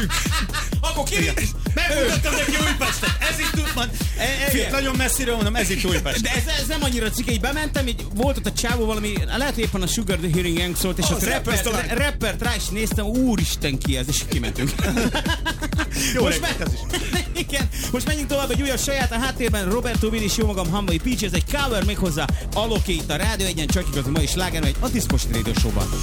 megyünk. Akkor megmutattam neki Újpestet. Ez itt Újpest. Nagyon messziről mondom, ez itt Újpest. De ez nem annyira cikke, így bementem, így volt ott a csávó valami, lehet éppen a Sugar the Hearing Gang szólt, és ott rappert rá is néztem, úristen ki ez, és kimentünk. Jó, igen, most menjünk tovább egy újabb saját, a háttérben Roberto Willis, jó magam, Hamvai Peach, ez egy cover méghozzá Allocate a Rádió Egyen, csak igaz, ma is sláger megy a Diszkos Radio Show-ban.